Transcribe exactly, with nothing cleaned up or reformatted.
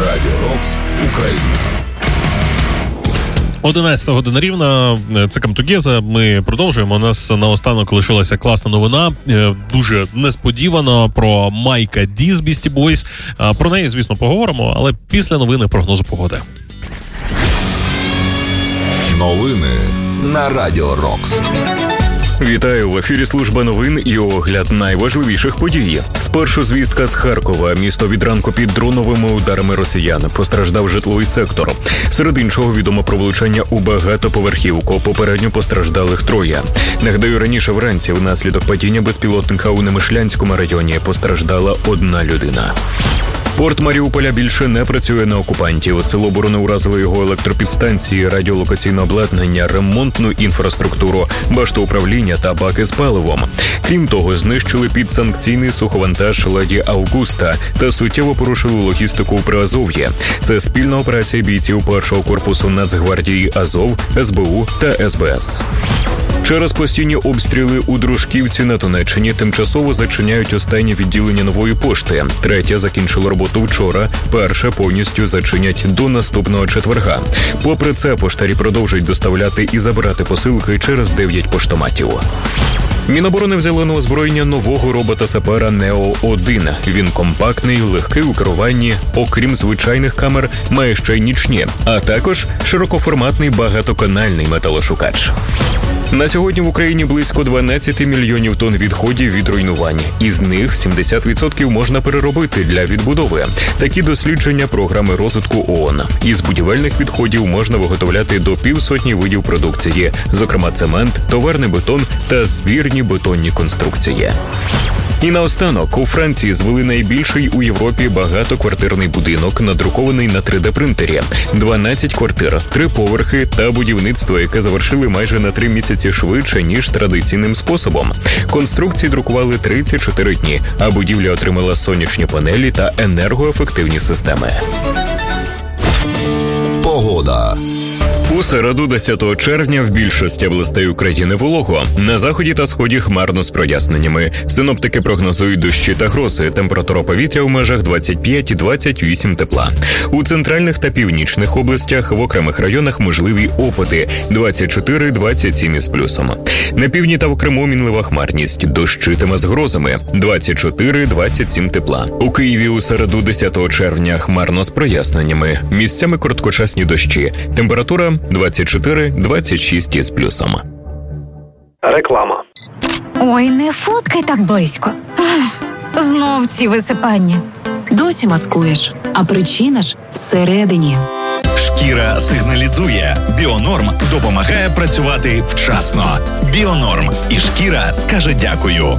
Радіо Рокс Україна. одинадцята година рівна, це Камтугеза, ми продовжуємо. У нас наостанок лишилася класна новина, дуже несподівано, про Майка Ді з Beastie Boys. Про неї, звісно, поговоримо, але після новини прогнозу погоди. Новини на Радіо Рокс. Вітаю, в ефірі служба новин і огляд найважливіших подій. Спершу звістка з Харкова. Місто від ранку під дроновими ударами росіян. Постраждав житловий сектор. Серед іншого відомо про влучання у багатоповерхівку. Попередньо постраждалих троє. Нагадаю, раніше вранці внаслідок падіння безпілотника у Немишлянському районі постраждала одна людина. Порт Маріуполя більше не працює на окупантів. Сили оборони уразили його електропідстанції, радіолокаційне обладнання, ремонтну інфраструктуру, башту управління та баки з паливом. Крім того, знищили підсанкційний суховантаж «Леді Аугуста» та суттєво порушили логістику в Приазов'ї. Це спільна операція бійців першого корпусу Нацгвардії Азов, ес бе у та ес бе ес. Через постійні обстріли у Дружківці на Донеччині тимчасово зачиняють останнє відділення Нової пошти. Третє закінчило роботу вчора, перше повністю зачинять до наступного четверга. Попри це, поштарі продовжують доставляти і забирати посилки через дев'ять поштоматів. Міноборони взяли на озброєння нового робота-сапера Нео один. Він компактний, легкий у керуванні, окрім звичайних камер, має ще й нічні, а також широкоформатний багатоканальний металошукач. На сьогодні в Україні близько дванадцять мільйонів тонн відходів від руйнувань. Із них сімдесят відсотків можна переробити для відбудови. Такі дослідження програми розвитку ООН. Із будівельних відходів можна виготовляти до півсотні видів продукції, зокрема цемент, товарний бетон та збірні бетонні конструкції. І наостанок, у Франції звели найбільший у Європі багатоквартирний будинок, надрукований на три де-принтері. дванадцять квартир, три поверхи та будівництво, яке завершили майже на три місяці швидше, ніж традиційним способом. Конструкції друкували тридцять чотири дні, а будівля отримала сонячні панелі та енергоефективні системи. Погода. У середу, десятого червня, в більшості областей України волого. На заході та сході хмарно з проясненнями. Синоптики прогнозують дощі та грози. Температура повітря в межах двадцять п'ять - двадцять вісім тепла. У центральних та північних областях в окремих районах можливі опади – двадцять чотири - двадцять сім із плюсом. На півдні та в Криму мінлива хмарність. Дощитиме з грозами – двадцять чотири - двадцять сім тепла. У Києві у середу, десятого червня, хмарно з проясненнями. Місцями короткочасні дощі. Температура двадцять чотири - двадцять шість із плюсом. Реклама. Ой, не фоткай так близько. Ах, знов ці висипання. Досі маскуєш, а причина ж всередині. Шкіра сигналізує. Біонорм допомагає працювати вчасно. Біонорм. І шкіра скаже дякую.